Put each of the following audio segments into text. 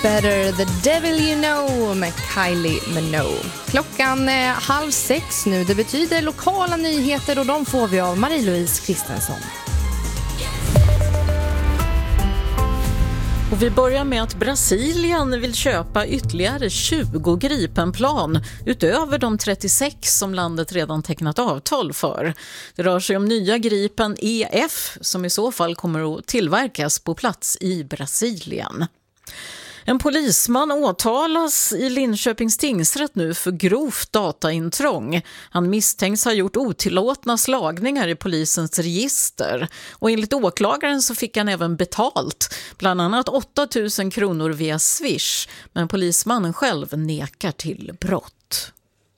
Better the Devil You Know med Kylie Minogue. Klockan är 5:30 nu. Det betyder lokala nyheter och de får vi av Marie-Louise Kristensson. Och vi börjar med att Brasilien vill köpa ytterligare 20 Gripenplan utöver de 36 som landet redan tecknat avtal för. Det rör sig om nya Gripen EF som i så fall kommer att tillverkas på plats i Brasilien. En polisman åtalas i Linköpings tingsrätt nu för grovt dataintrång. Han misstänks ha gjort otillåtna slagningar i polisens register. Och enligt åklagaren så fick han även betalt, bland annat 8 000 kronor via Swish. Men polismannen själv nekar till brott.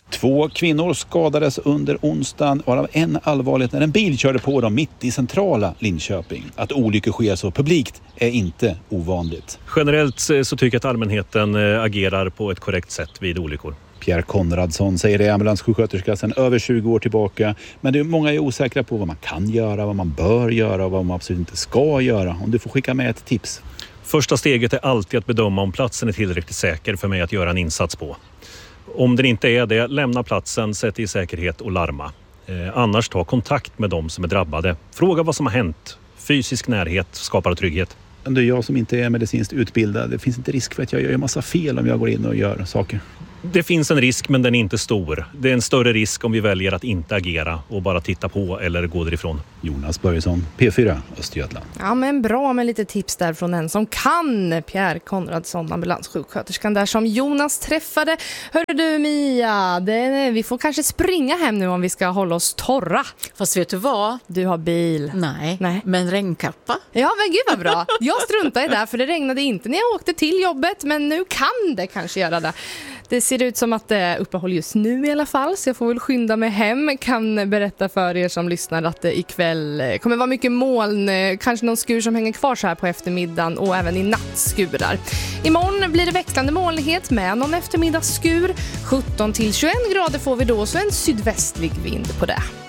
2 kvinnor skadades under onsdagen, varav en allvarligt när en bil körde på dem mitt i centrala Linköping. Att olyckor sker så publikt är inte ovanligt. Generellt så tycker jag att allmänheten agerar på ett korrekt sätt vid olyckor. Pierre Konradsson säger det, ambulanssjuksköterska sedan över 20 år tillbaka. Men många är osäkra på vad man kan göra, vad man bör göra och vad man absolut inte ska göra. Om du får skicka med ett tips. Första steget är alltid att bedöma om platsen är tillräckligt säker för mig att göra en insats på. Om den inte är det, lämna platsen, sätt i säkerhet och larma. Annars ta kontakt med de som är drabbade. Fråga vad som har hänt. Fysisk närhet skapar trygghet. Det är jag som inte är medicinskt utbildad. Det finns inte risk för att jag gör en massa fel om jag går in och gör saker. Det finns en risk, men den är inte stor. Det är en större risk om vi väljer att inte agera och bara titta på eller gå därifrån. Jonas Börjesson, P4, Östergötland. Ja, men bra med lite tips där från en som kan. Pierre Konradsson, ambulanssjuksköterskan där som Jonas träffade. Hörru du Mia, vi får kanske springa hem nu om vi ska hålla oss torra. Fast vet du vad? Du har bil. Nej. Men regnkappa. Ja, men gud vad bra. Jag struntade i det för det regnade inte när jag åkte till jobbet, men nu kan det kanske göra det. Det ser ut som att det är uppehåll just nu i alla fall, så jag får väl skynda mig hem. Kan berätta för er som lyssnar att det ikväll kommer vara mycket moln, kanske någon skur som hänger kvar så här på eftermiddagen och även i natt skurar. Imorgon blir det växlande molnighet med någon eftermiddagsskur. 17 till 21 grader får vi då, så en sydvästlig vind på det.